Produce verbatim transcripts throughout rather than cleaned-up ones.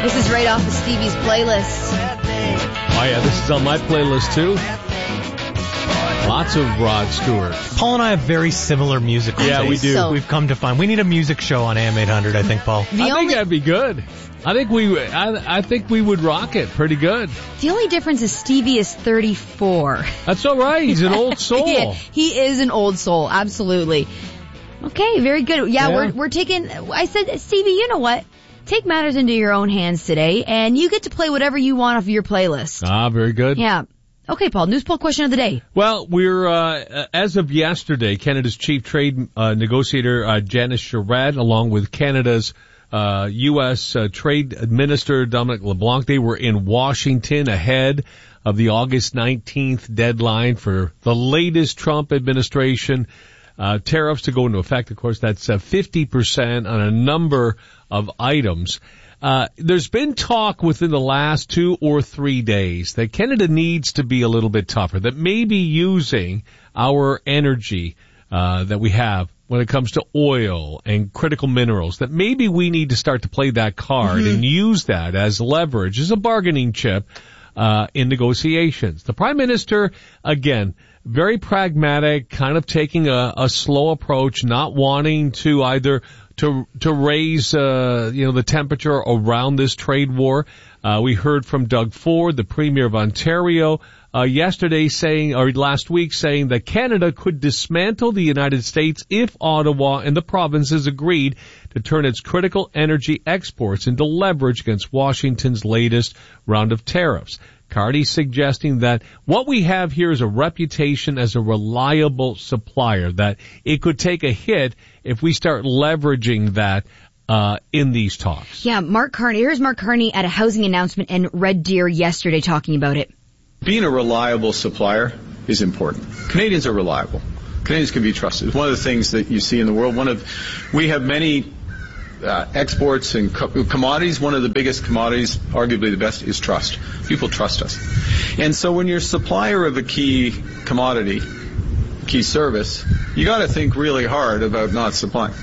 This is right off of Stevie's playlist. Oh, yeah, this is on my playlist, too. Lots of Rod Stewart. Paul and I have very similar musical Yeah, we tastes. do. So- We've come to find we need a music show on A M eight hundred, I think, Paul. The I only think that'd be good. I think we, I, I think we would rock it pretty good. the only difference is Stevie is thirty-four. That's all right. He's an old soul. Yeah, he is an old soul, absolutely. Okay, very good. Yeah, Yeah. we're we're taking. I said, Stevie, you know what? Take matters into your own hands today, and you get to play whatever you want off of your playlist. Ah, very good. Yeah. Okay, Paul. News poll question of the day. Well, we're, uh, as of yesterday, Canada's chief trade uh, negotiator, uh, Janice Charette, along with Canada's uh, U S uh, Trade Minister, Dominic LeBlanc, they were in Washington ahead of the August nineteenth deadline for the latest Trump administration uh, tariffs to go into effect. Of course, that's uh, fifty percent on a number of items. Uh, there's been talk within the last two or three days that Canada needs to be a little bit tougher, that maybe using our energy uh, that we have when it comes to oil and critical minerals, that maybe we need to start to play that card mm-hmm. and use that as leverage, as a bargaining chip uh, in negotiations. The Prime Minister, again, very pragmatic, kind of taking a, a slow approach, not wanting to either to to raise uh, you know the temperature around this trade war. Uh, we heard from Doug Ford, the Premier of Ontario, uh, yesterday saying, or last week saying that Canada could dismantle the United States if Ottawa and the provinces agreed to turn its critical energy exports into leverage against Washington's latest round of tariffs. Carney suggesting that what we have here is a reputation as a reliable supplier, that it could take a hit if we start leveraging that uh in these talks. Yeah, Mark Carney. Here's Mark Carney at a housing announcement in Red Deer yesterday talking about it. Being a reliable supplier is important. Canadians are reliable. Canadians can be trusted. One of the things that you see in the world, one of, we have many Uh, exports and co- commodities. One of the biggest commodities, arguably the best, is trust. People trust us. And so when you're a supplier of a key commodity, key service, you got to think really hard about not supplying.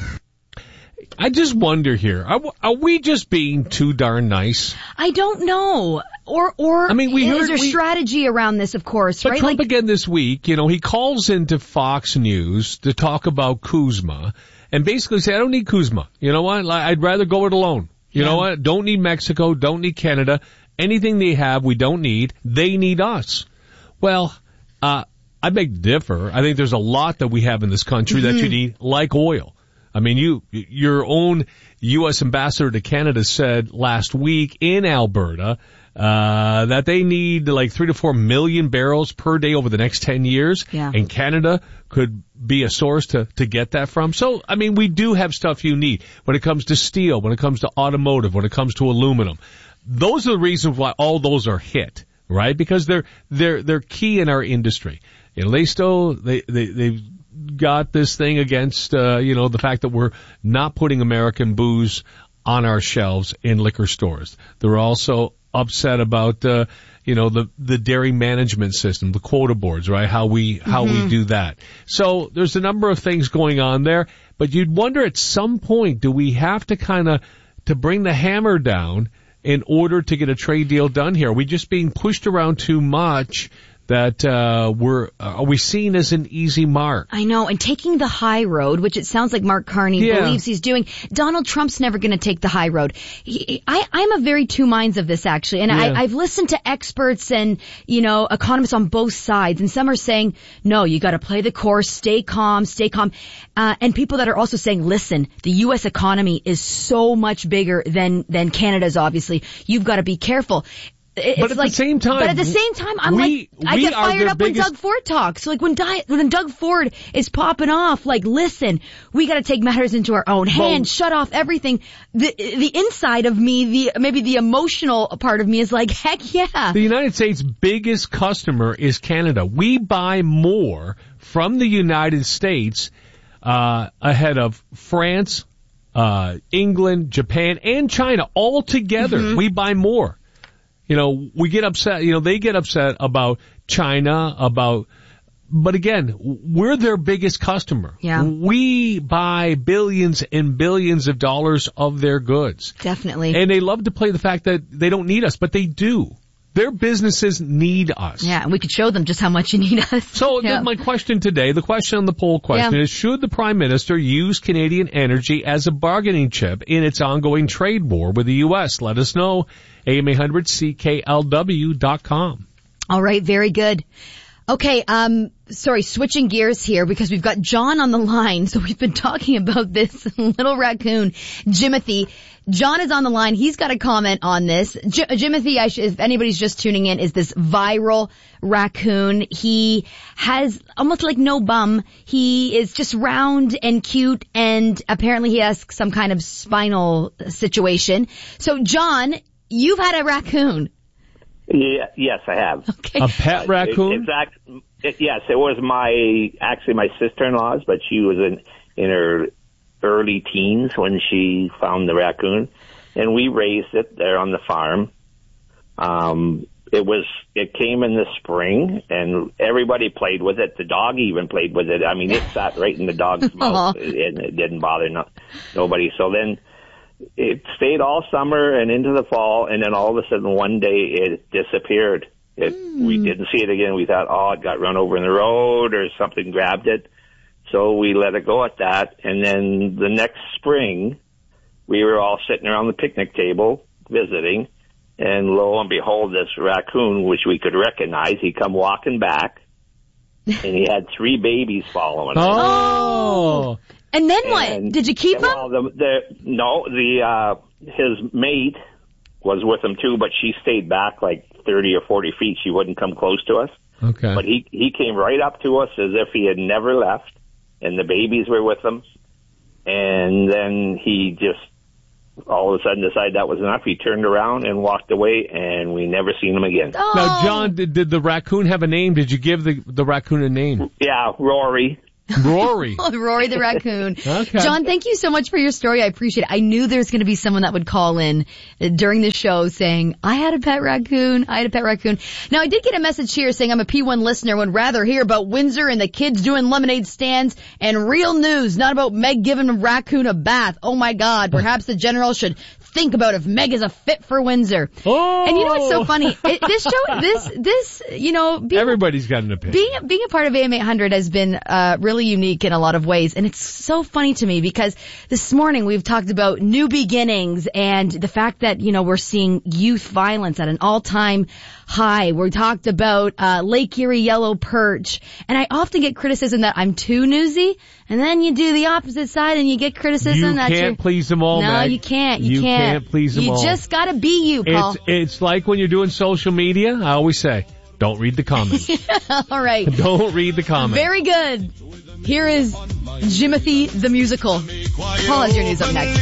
I just wonder here, are, are we just being too darn nice? I don't know. Or, or, I mean, we is heard, there we, strategy around this, of course, but right? Trump like, again this week, you know, he calls into Fox News to talk about Kuzma and basically say, I don't need Kuzma. You know what? I'd rather go it alone. You yeah. know what? Don't need Mexico. Don't need Canada. Anything they have, we don't need. They need us. Well, uh, I beg to differ. I think there's a lot that we have in this country mm-hmm. that you need, like oil. I mean, you, your own U S ambassador to Canada said last week in Alberta, uh, that they need like three to four million barrels per day over the next ten years. Yeah. And Canada could be a source to, to get that from. So, I mean, we do have stuff you need when it comes to steel, when it comes to automotive, when it comes to aluminum. Those are the reasons why all those are hit, right? Because they're, they're, they're key in our industry. You know, they still, they, they, they've got this thing against, uh, you know, the fact that we're not putting American booze on our shelves in liquor stores. They're also upset about, uh, you know, the, the dairy management system, the quota boards, right? How we, how mm-hmm. we do that. So there's a number of things going on there, but you'd wonder at some point, do we have to kind of, to bring the hammer down in order to get a trade deal done here? Are we just being pushed around too much that uh we're are we seen as an easy mark? I know, and taking the high road, which it sounds like Mark Carney yeah. believes he's doing. Donald Trump's never going to take the high road. He, I, I'm of very two minds of this, actually, and yeah. I, I've listened to experts and, you know, economists on both sides, and some are saying, no, you got to play the course, stay calm, stay calm, uh, and people that are also saying, listen, the U S economy is so much bigger than than Canada's. Obviously, you've got to be careful. It's but at like, the same time, but at the same time, I'm we, like, I we get fired up biggest... when Doug Ford talks. Like when, Di- when Doug Ford is popping off, like, listen, we got to take matters into our own hands, well, shut off everything. The the inside of me, the maybe the emotional part of me is like, heck yeah. The United States' biggest customer is Canada. We buy more from the United States uh ahead of France, uh England, Japan, and China all together. Mm-hmm. We buy more. You know, we get upset, you know, they get upset about China, about but again, we're their biggest customer. Yeah. We buy billions and billions of dollars of their goods. Definitely. And they love to play the fact that they don't need us, but they do. Their businesses need us. Yeah, and we could show them just how much you need us. So yeah. th- my question today, the question on the poll question Yeah. is, should the Prime Minister use Canadian energy as a bargaining chip in its ongoing trade war with the U S? Let us know. A M eight hundred C K L W dot com. All right, very good. Okay, um, sorry, switching gears here because we've got John on the line. So we've been talking about this little raccoon, Jimothy. John is on the line. He's got a comment on this. J- Jimothy, I sh- if anybody's just tuning in, is this viral raccoon. He has almost like no bum. He is just round and cute, and apparently he has some kind of spinal situation. So, John, you've had a raccoon. Yeah, yes, I have. Okay. A pet raccoon? It, in fact, it, yes, it was my actually my sister-in-law's, but she was in in her early teens when she found the raccoon, and we raised it there on the farm. Um, it was it came in the spring, and everybody played with it. The dog even played with it. I mean, it sat right in the dog's mouth, and it didn't bother no, nobody. So then it stayed all summer and into the fall, and then all of a sudden one day it disappeared. It, mm. We didn't see it again. We thought, oh, it got run over in the road or something grabbed it. So we let it go at that. And then the next spring, we were all sitting around the picnic table visiting, and lo and behold, this raccoon, which we could recognize, he come walking back, and he had three babies following him. Oh! And then and, what? Did you keep well, him? The, the, no, the uh, his mate was with him too, but she stayed back like thirty or forty feet. She wouldn't come close to us. Okay. But he he came right up to us as if he had never left, and the babies were with him. And then he just all of a sudden decided that was enough. He turned around and walked away, and we never seen him again. Oh. Now, John, did, did the raccoon have a name? Did you give the the raccoon a name? Yeah, Rory. Rory. Rory the raccoon. Okay. John, thank you so much for your story. I appreciate it. I knew there's going to be someone that would call in during the show saying, I had a pet raccoon. I had a pet raccoon. Now, I did get a message here saying I'm a P one listener, would rather hear about Windsor and the kids doing lemonade stands and real news, not about Meg giving a raccoon a bath. Oh my God. Perhaps the general should think about if Meg is a fit for Windsor. Oh. And you know what's so funny? It, this show, this, this, you know, being, Everybody's got an opinion. being, being a part of A M eight hundred has been, uh, really unique in a lot of ways. And it's so funny to me because this morning we've talked about new beginnings and the fact that, you know, we're seeing youth violence at an all-time high. We talked about, uh, Lake Erie yellow perch. And I often get criticism that I'm too newsy. And then you do the opposite side and you get criticism You that can't you're, please them all, No, Meg. you can't. You, You can't. can't please them you all. You just gotta be you, Paul. It's, it's like when you're doing social media, I always say, don't read the comments. All right. Don't read the comments. Very good. Here is Jimothy the musical. Paul has your news up next.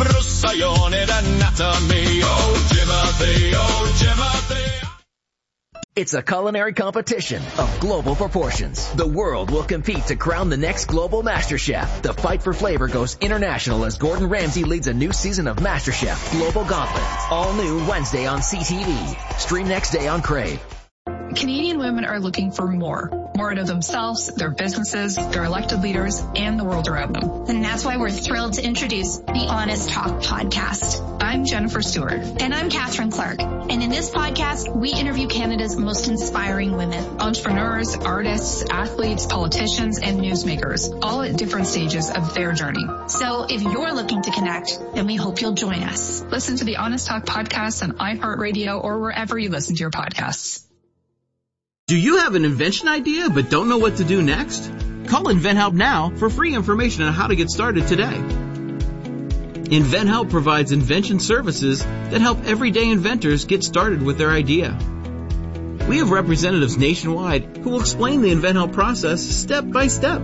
It's a culinary competition of global proportions. The world will compete to crown the next global MasterChef. The fight for flavor goes international as Gordon Ramsay leads a new season of MasterChef Global Gauntlet. All new Wednesday on C T V. Stream next day on Crave. Canadian women are looking for more. More out of themselves, their businesses, their elected leaders, and the world around them. And that's why we're thrilled to introduce the Honest Talk podcast. I'm Jennifer Stewart. And I'm Catherine Clark. And in this podcast, we interview Canada's most inspiring women. Entrepreneurs, artists, athletes, politicians, and newsmakers, all at different stages of their journey. So if you're looking to connect, then we hope you'll join us. Listen to the Honest Talk podcast on iHeartRadio or wherever you listen to your podcasts. Do you have an invention idea but don't know what to do next? Call InventHelp now for free information on how to get started today. InventHelp provides invention services that help everyday inventors get started with their idea. We have representatives nationwide who will explain the InventHelp process step by step.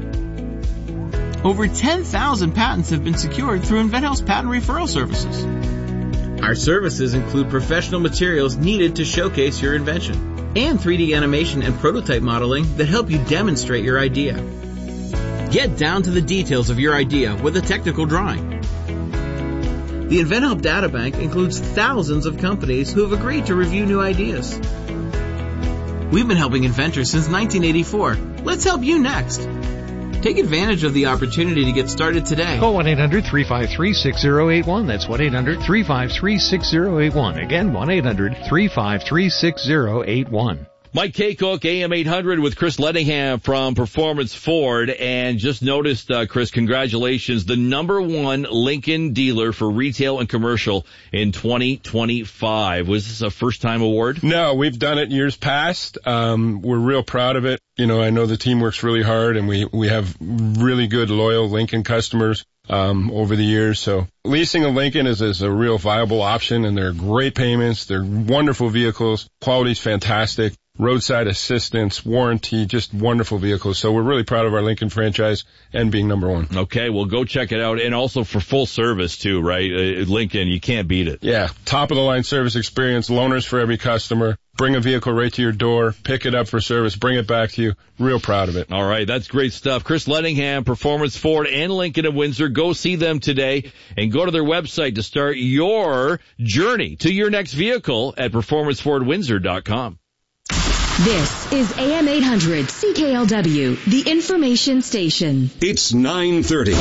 Over ten thousand patents have been secured through InventHelp's patent referral services. Our services include professional materials needed to showcase your invention and three D animation and prototype modeling that help you demonstrate your idea. Get down to the details of your idea with a technical drawing. The InventHelp Databank includes thousands of companies who have agreed to review new ideas. We've been helping inventors since nineteen eighty-four. Let's help you next. Take advantage of the opportunity to get started today. Call one eight hundred three five three six zero eight one. That's one eight hundred three five three six zero eight one. Again, one eight hundred three five three six zero eight one. Mike Kaycook, A M eight hundred with Chris Lettingham from Performance Ford. And just noticed, uh, Chris, congratulations, the number one Lincoln dealer for retail and commercial in twenty twenty-five. Was this a first-time award? No, we've done it years past. Um, we're real proud of it. You know, I know the team works really hard, and we, we have really good, loyal Lincoln customers um, over the years. So leasing a Lincoln is, is a real viable option, and they're great payments. They're wonderful vehicles. Quality's fantastic. Roadside assistance, warranty, just wonderful vehicles. So we're really proud of our Lincoln franchise and being number one. Okay, well, go check it out. And also for full service, too, right? Uh, Lincoln, you can't beat it. Yeah, top-of-the-line service experience, loaners for every customer. Bring a vehicle right to your door, pick it up for service, bring it back to you. Real proud of it. All right, that's great stuff. Chris Lettingham, Performance Ford and Lincoln of Windsor. Go see them today and go to their website to start your journey to your next vehicle at performance ford windsor dot com. This is A M eight hundred C K L W, the information station. It's nine thirty.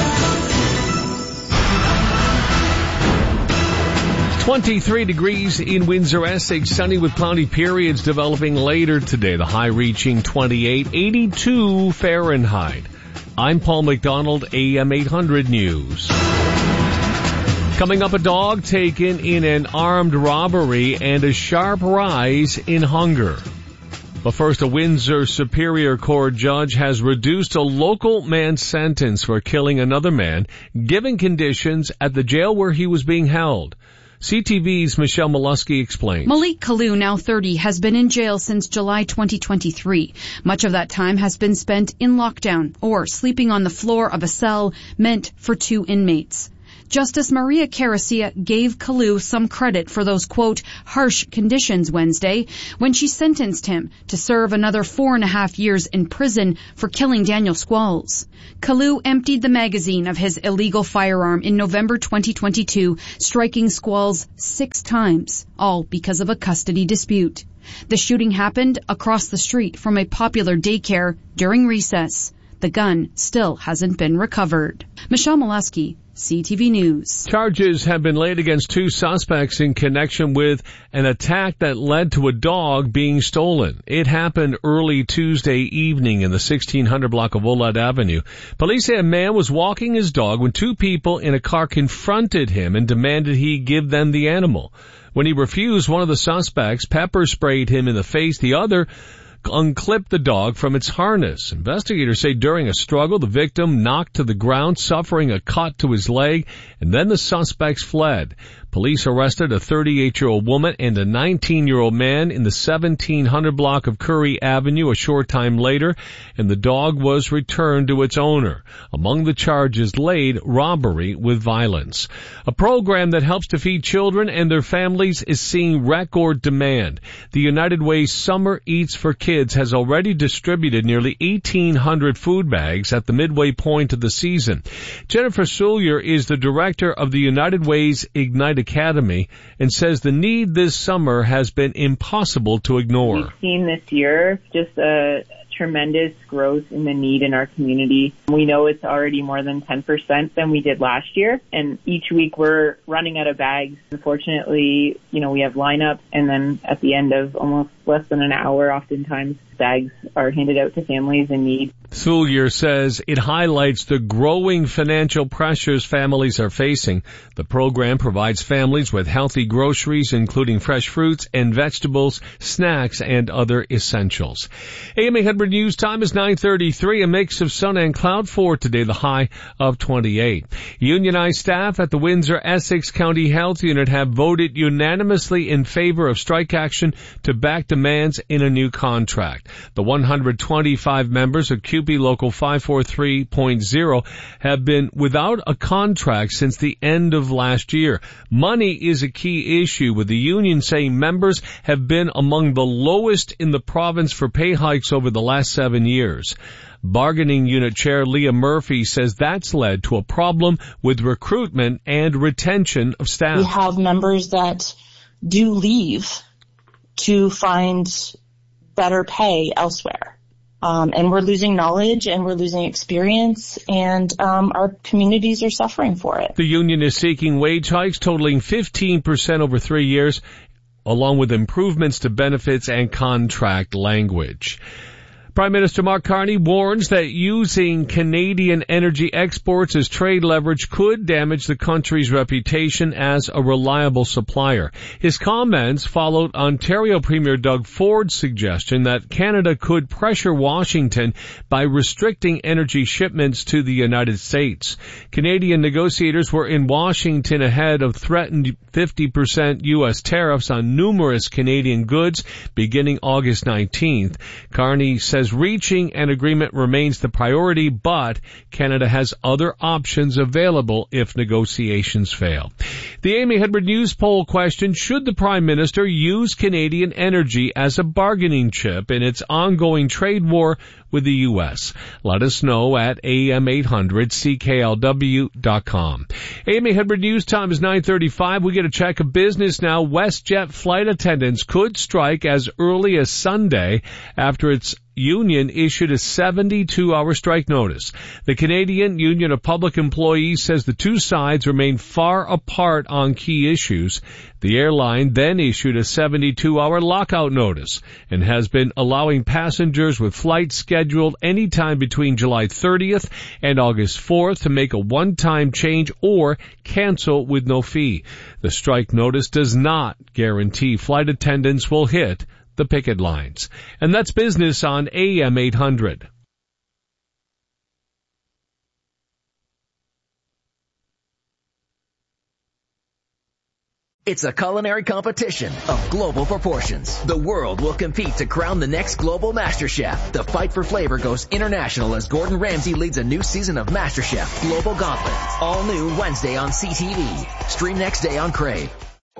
twenty-three degrees in Windsor, Essex, sunny with cloudy periods developing later today. The high reaching twenty-eight, eighty-two Fahrenheit. I'm Paul McDonald, A M eight hundred News. Coming up, a dog taken in an armed robbery and a sharp rise in hunger. But first, a Windsor Superior Court judge has reduced a local man's sentence for killing another man, given conditions at the jail where he was being held. C T V's Michelle Molesky explains. Malik Kalu, now thirty, has been in jail since July twenty twenty-three. Much of that time has been spent in lockdown or sleeping on the floor of a cell meant for two inmates. Justice Maria Caracia gave Kalu some credit for those, quote, harsh conditions Wednesday when she sentenced him to serve another four and a half years in prison for killing Daniel Squalls. Kalu emptied the magazine of his illegal firearm in November twenty twenty-two, striking Squalls six times, all because of a custody dispute. The shooting happened across the street from a popular daycare during recess. The gun still hasn't been recovered. Michelle Molesky, C T V News. Charges have been laid against two suspects in connection with an attack that led to a dog being stolen. It happened early Tuesday evening in the sixteen hundred block of Olad Avenue. Police say a man was walking his dog when two people in a car confronted him and demanded he give them the animal. When he refused, one of the suspects pepper sprayed him in the face. The other unclipped the dog from its harness. Investigators say during a struggle, the victim knocked to the ground, suffering a cut to his leg, and then the suspects fled. Police arrested a thirty-eight-year-old woman and a nineteen-year-old man in the seventeen hundred block of Curry Avenue a short time later, and the dog was returned to its owner. Among the charges laid, robbery with violence. A program that helps to feed children and their families is seeing record demand. The United Way Summer Eats for Kids has already distributed nearly eighteen hundred food bags at the midway point of the season. Jennifer Sullier is the director of the United Way's Ignite Academy and says the need this summer has been impossible to ignore. We've seen this year just a tremendous growth in the need in our community. We know it's already more than ten percent than we did last year, and each week we're running out of bags. Unfortunately, you know, we have lineups, and then at the end of almost less than an hour, oftentimes bags are handed out to families in need. Sullier says it highlights the growing financial pressures families are facing. The program provides families with healthy groceries, including fresh fruits and vegetables, snacks, and other essentials. A M eight hundred News time is nine thirty-three, a mix of sun and cloud for today, the high of twenty-eight. Unionized staff at the Windsor-Essex County Health Unit have voted unanimously in favor of strike action to back demands in a new contract. The one hundred twenty-five members of C U P E Local five forty-three point oh have been without a contract since the end of last year. Money is a key issue, with the union saying members have been among the lowest in the province for pay hikes over the last seven years. Bargaining Unit Chair Leah Murphy says that's led to a problem with recruitment and retention of staff. We have members that do leave to find better pay elsewhere. Um, and we're losing knowledge and we're losing experience, and um, our communities are suffering for it. The union is seeking wage hikes totaling fifteen percent over three years, along with improvements to benefits and contract language. Prime Minister Mark Carney warns that using Canadian energy exports as trade leverage could damage the country's reputation as a reliable supplier. His comments followed Ontario Premier Doug Ford's suggestion that Canada could pressure Washington by restricting energy shipments to the United States. Canadian negotiators were in Washington ahead of threatened fifty percent U S tariffs on numerous Canadian goods beginning August nineteenth. Carney says reaching an agreement remains the priority, but Canada has other options available if negotiations fail. The Amy Hedberg News poll question, should the Prime Minister use Canadian energy as a bargaining chip in its ongoing trade war with the U S? Let us know at A M eight hundred C K L W dot com. Amy Hedberg News time is nine thirty-five. We get a check of business now. WestJet flight attendants could strike as early as Sunday after its union issued a seventy-two hour strike notice. The Canadian Union of Public Employees says the two sides remain far apart on key issues. The airline then issued a seventy-two hour lockout notice and has been allowing passengers with flights scheduled anytime between July thirtieth and August fourth to make a one-time change or cancel with no fee. The strike notice does not guarantee flight attendants will hit the picket lines. And that's business on A M eight hundred. It's a culinary competition of global proportions. The world will compete to crown the next global MasterChef. The fight for flavor goes international as Gordon Ramsay leads a new season of MasterChef Global Gauntlet. All new Wednesday on C T V. Stream next day on Crave.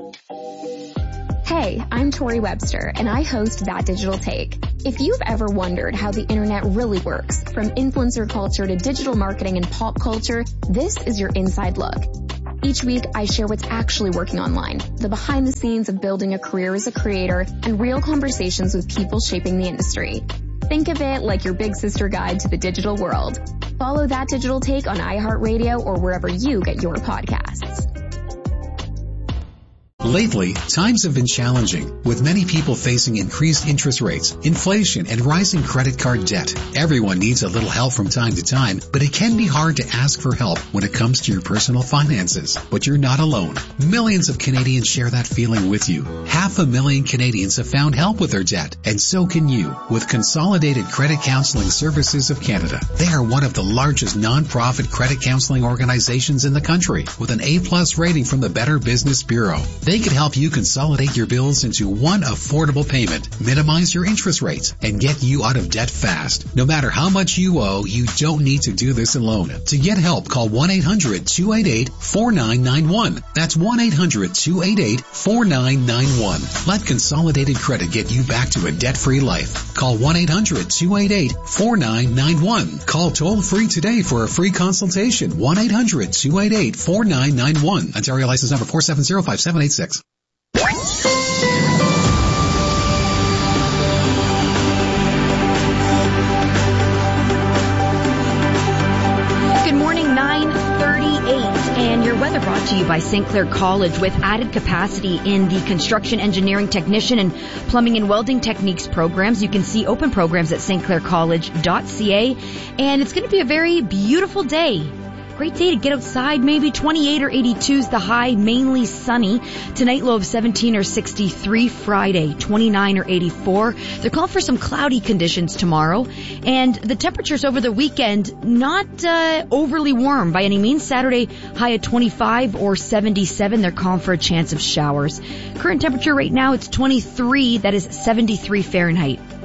Hey, I'm Tori Webster, and I host That Digital Take. If you've ever wondered how the internet really works, from influencer culture to digital marketing and pop culture, this is your inside look. Each week, I share what's actually working online, the behind the scenes of building a career as a creator, and real conversations with people shaping the industry. Think of it like your big sister guide to the digital world. Follow That Digital Take on iHeartRadio or wherever you get your podcasts. Lately, times have been challenging, with many people facing increased interest rates, inflation, and rising credit card debt. Everyone needs a little help from time to time, but it can be hard to ask for help when it comes to your personal finances. But you're not alone. Millions of Canadians share that feeling with you. Half a million Canadians have found help with their debt, and so can you, with Consolidated Credit Counseling Services of Canada. They are one of the largest non-profit credit counseling organizations in the country, with an A-plus rating from the Better Business Bureau. They can help you consolidate your bills into one affordable payment, minimize your interest rates, and get you out of debt fast. No matter how much you owe, you don't need to do this alone. To get help, call one eight hundred two eight eight four nine nine one. That's one eight hundred two eight eight four nine nine one. Let Consolidated Credit get you back to a debt-free life. Call one eight hundred two eight eight four nine nine one. Call toll-free today for a free consultation. one eight hundred two eight eight four nine nine one. Ontario license number four seven zero five seven eight six. Good morning, nine thirty-eight, and your weather brought to you by Saint Clair College. With added capacity in the construction engineering technician and plumbing and welding techniques programs. You can see open programs at s t clair college dot c a, and it's going to be a very beautiful day. Great day to get outside, maybe twenty-eight or eighty-two is the high, mainly sunny. Tonight, low of seventeen or sixty-three. Friday, twenty-nine or eighty-four. They're calling for some cloudy conditions tomorrow. And the temperatures over the weekend, not uh, overly warm by any means. Saturday, high at twenty-five or seventy-seven. They're calling for a chance of showers. Current temperature right now, it's twenty-three. That is seventy-three Fahrenheit.